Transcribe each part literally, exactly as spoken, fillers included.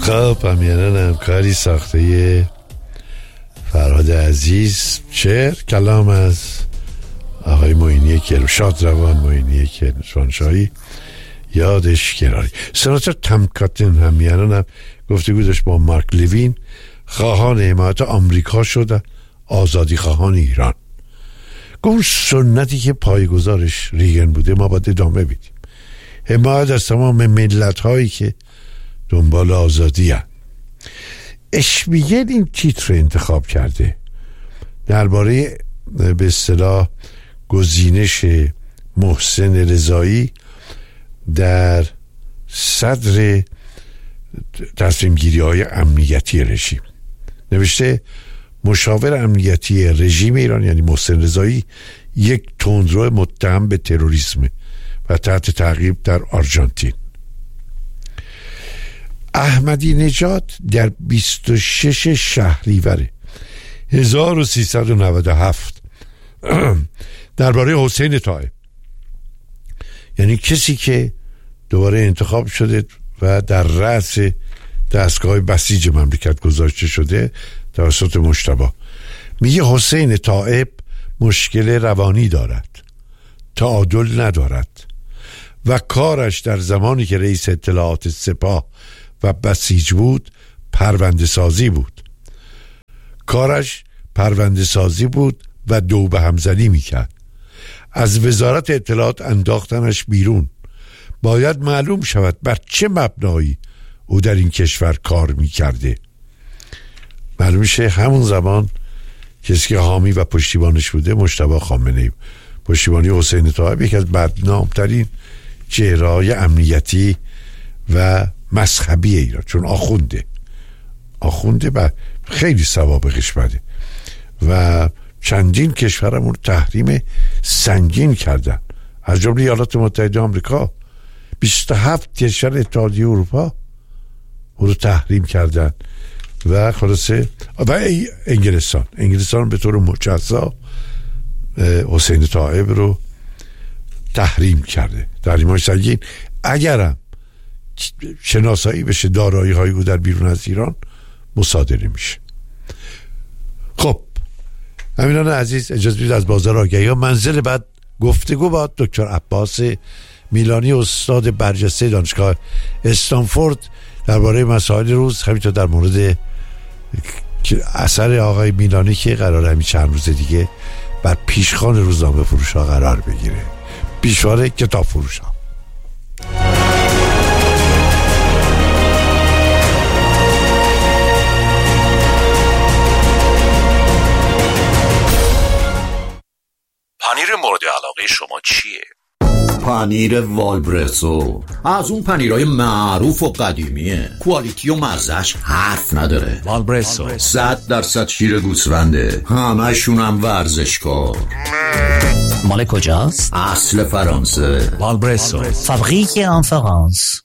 خب امیرانم کاری ساخته فرهاد عزیز، شعر کلام از آقای معینی کل شاد روان معینی کلشانشاهی، یادش کراری. سناتور تام کاتن هم میانم گفتگو داشت با مارک لیوین، خواهان حمایت آمریکا شدن، آزادی خواهان ایران. گفت سنتی که پایه‌گذارش ریگن بوده ما باید ادامه بدیم، حمایت از تمام ملت هایی که دنبال آزادی هست. اشمیگل این تیتر انتخاب کرده درباره به اصطلاح گزینش محسن رضایی در صدر تصمیم گیری های امنیتی رژیم. نوشته مشاور امنیتی رژیم ایران یعنی محسن رضایی یک تندرو متهم به تروریسم و تحت تعقیب در آرژانتین. احمدی نژاد در بیست و شش شهریور هزار و سیصد و نود و هفت درباره حسین طائب، یعنی کسی که دوباره انتخاب شده و در رأس دستگاه بسیج مملکت گذاشته شده توسط مجتبی، میگه حسین طائب مشکل روانی دارد، تعادل ندارد و کارش در زمانی که رئیس اطلاعات سپاه و بسیج بود پرونده سازی بود. کارش پرونده سازی بود و دو به همزنی میکرد. از وزارت اطلاعات انداختنش بیرون. باید معلوم شود بر چه مبنایی او در این کشور کار میکرده. معلوم میشه همون زمان کسی که حامی و پشتیبانش بوده مجتبی خامنه‌ای، پشتیبانی حسین طائب، یکی از بدنام‌ترین چهره‌های امنیتی و مذهبی ایران، چون آخونده آخونده و خیلی سوابقش بده و چندین کشورمون تحریم سنگین کردن، از جمله ایالات متحده آمریکا. بیست و هفت کشور اتحادیه اروپا او رو تحریم کردن و خلاصه و انگلستان انگلستان به طور مجزا حسین طائب رو تحریم کرده، تحریم‌های سنگین. اگرم شناسایی بشه دارایی های او در بیرون از ایران مصادره میشه. خب امیران عزیز اجازه بدید از بازار آگهی ها منزل بعد گفتگو با دکتر عباس میلانی، استاد برجسته دانشگاه استنفورد، درباره مسائل روز، همینطور در مورد اثر آقای میلانی که قرار همین چند روز دیگه بر پیشخوان روزنامه فروش ها قرار بگیره، پیشوار کتاب فروش ها. پنیر مورد علاقه شما چیه؟ پنیر والبرسو، از اون پنیرهای معروف و قدیمیه، کوالیتی و مزهش حرف نداره. والبرسو صد درصد شیر گوسفنده، همشون هم ورزشکار. مال کجاست؟ اصل فرانسه. والبرسو فابریک ان فرانس.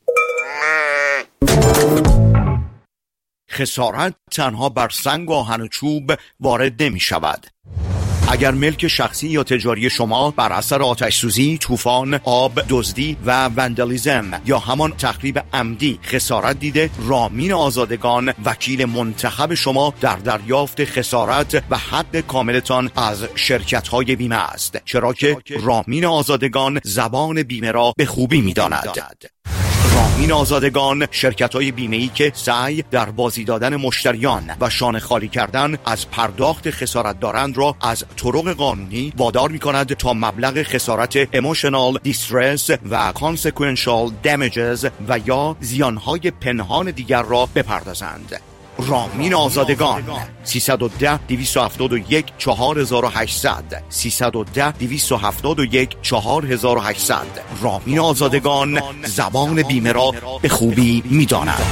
خسارت تنها بر سنگ و آهن و چوب وارد نمی شود. اگر ملک شخصی یا تجاری شما بر اثر آتش سوزی، طوفان، آب، دزدی و وندالیزم یا همان تخریب عمدی خسارت دیده، رامین آزادگان وکیل منتخب شما در دریافت خسارت و حق کاملتان از شرکت‌های بیمه است، چرا که رامین آزادگان زبان بیمه را به خوبی می‌داند. رامین آزادگان شرکت‌های بیمه‌ای که سعی در بازی دادن مشتریان و شانه خالی کردن از پرداخت خسارت دارند را از طرق قانونی وادار می‌کند تا مبلغ خسارت emotional distress و consequential damages و یا زیانهای پنهان دیگر را بپردازند. رامین آزادگان سیصد و ده دویست و هفتاد و یک چهار هزار و هشتصد سیصد و ده دویست و هفتاد و یک چهار هزار و هشتصد. رامین آزادگان زبان بیمه را به خوبی می‌داند.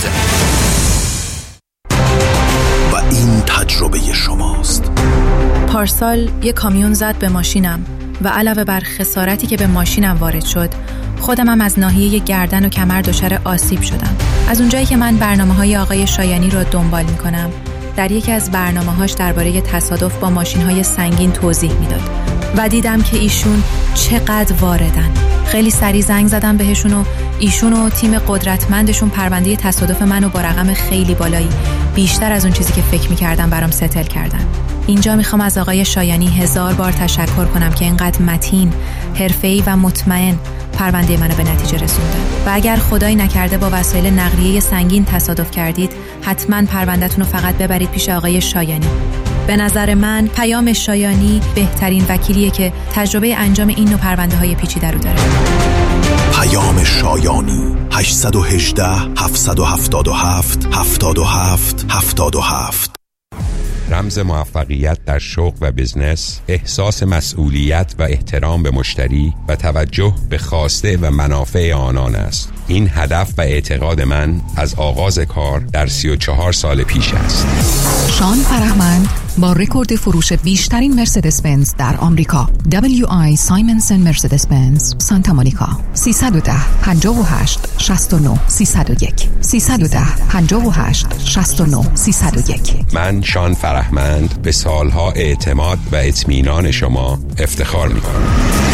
و این تجربه شماست. پارسال یک کامیون زد به ماشینم و علاوه بر خسارتی که به ماشینم وارد شد، خودم هم از ناحیه گردن و کمر دچار آسیب شدم. از اونجایی که من برنامه‌های آقای شایانی رو دنبال می‌کنم، در یکی از برنامه‌هاش درباره تصادف با ماشین‌های سنگین توضیح میداد و دیدم که ایشون چقدر واردن. خیلی سریع زنگ زدم بهشون و ایشون و تیم قدرتمندشون پرونده تصادف منو با رقم خیلی بالایی، بیشتر از اون چیزی که فکر می‌کردم، برام ستل کردن. اینجا میخوام از آقای شایانی هزار بار تشکر کنم که اینقدر متین، حرفه‌ای و مطمئن پرونده منو به نتیجه رسوندن. و اگر خدایی نکرده با وسایل نقلیه سنگین تصادف کردید، حتما پرونده‌تون رو فقط ببرید پیش آقای شایانی. به نظر من پیام شایانی بهترین وکیلیه که تجربه انجام این نوع پرونده‌های پیچیده رو داره. پیام شایانی هشت یک هشت هفت هفت هفت هفتاد و هفت هفتاد و هفت. رمز موفقیت در شغل و بزنس، احساس مسئولیت و احترام به مشتری و توجه به خواسته و منافع آنان است. این هدف و اعتقاد من از آغاز کار در سی و چهار سال پیش است. شان فرهمند با رکورد فروش بیشترین مرسدس بنز در آمریکا، دبلیو آی سایمنسن مرسدس بنز سانتا مونیکا، سیصد و ده پنجاه و هشت شصت و نه سیصد و یک سیصد و ده پنجاه و هشت شصت و نه سیصد و یک. من شان فرهمند به سالها اعتماد و اطمینان شما افتخار می‌کنم.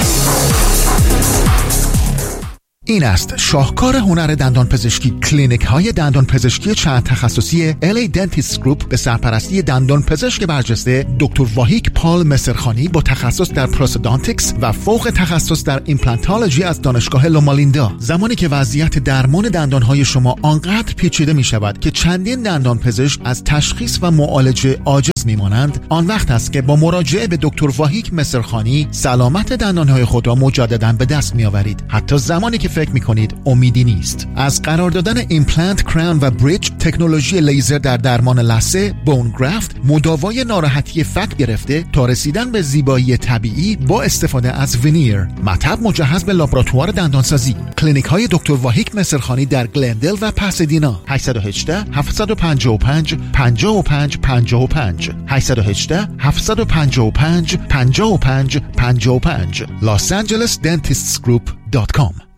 این است شاهکار هنر دندان پزشکی. کلینیک های دندان پزشکی چند تخصصی ال ای Dentist Group به سرپرستی دندان پزشک برجسته دکتر واهیک پال مسرخانی با تخصص در پروستودانتیکس و فوق تخصص در ایمپلانتولوژی از دانشگاه لومالیندا. زمانی که وضعیت درمان دندان های شما آنقدر پیچیده می شود که چندین دندان پزشک از تشخیص و معالجه عاجز می مانند، آن وقت است که با مراجعه به دکتر واهیک مسرخانی سلامت دندان های خود را مجددا به دست می آورید، حتی زمانی که فکر میکنید امیدی نیست. از قرار دادن ایمپلنت، کراون و بریج، تکنولوژی لیزر در درمان لثه، بون گرافت، مداوای ناراحتی فک گرفته تا رسیدن به زیبایی طبیعی با استفاده از ونیر، مطب مجهز به لابراتوار دندانسازی. کلینیک های دکتر واهیک مسرخانی در گلندل و پاسادینا. هشت یک هشت هفت پنج پنج پنج پنج پنج پنج هشت یک هشت هفت پنج پنج پنج پنج پنج پنج Los Angeles Dentists Group دات کام.